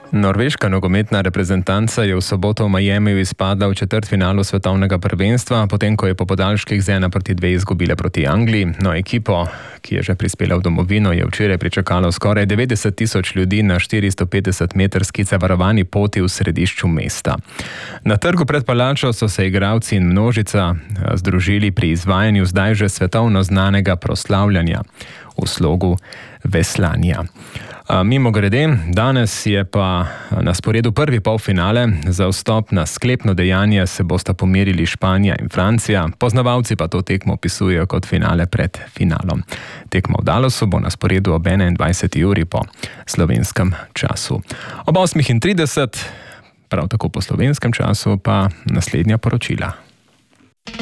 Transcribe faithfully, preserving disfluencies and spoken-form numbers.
Norveška nogometna reprezentanca je v soboto v Miamiju izpadla v četrtfinalu svetovnega prvenstva, potem ko je po podaljških z ena proti dve izgubila proti Angliji. No, ekipo, ki je že prispela v domovino, je včeraj pričakalo skoraj devetdeset tisoč ljudi na štiristo petdeset metrski zavarovani poti v središču mesta. Na trgu pred palačo so se igralci in množica združili pri izvajanju zdaj že svetovno znanega proslavljanja v slogu veslanja. Mimo grede, danes je pa na sporedu prvi polfinale. Za vstop na sklepno dejanje se bosta pomerili Španija in Francija, poznavalci pa to tekmo opisujejo kot finale pred finalom. Tekmo v Dallasu bo na sporedu ob enaindvajseti uri po slovenskem času. Ob osmih trideset, prav tako po slovenskem času, pa naslednja poročila.